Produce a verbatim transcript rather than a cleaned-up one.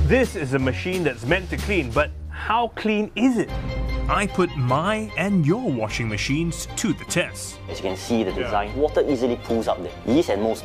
This is a machine that's meant to clean, but how clean is it? I put my and your washing machines to the test. As you can see the design, water easily pools out the least and most